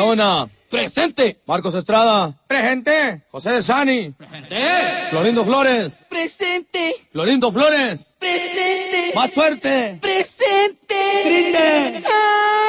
Leona. Presente. Marcos Estrada. Presente. José de Sani. Presente. Florindo Flores. Presente. Florindo Flores. Presente. Más fuerte. Presente.